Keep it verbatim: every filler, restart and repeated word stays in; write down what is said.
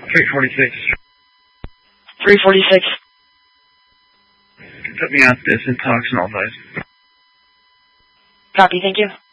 three forty-six. three forty-six. Put me out this and talk small size. Copy, thank you.